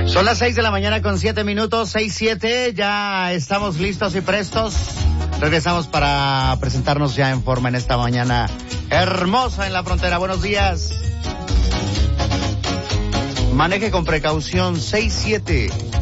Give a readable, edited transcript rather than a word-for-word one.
Son las 6 de la mañana con 7 minutos, 6:07, ya estamos listos y prestos. Regresamos para presentarnos ya en forma en esta mañana hermosa en la frontera. Buenos días. Maneje con precaución, 6:07.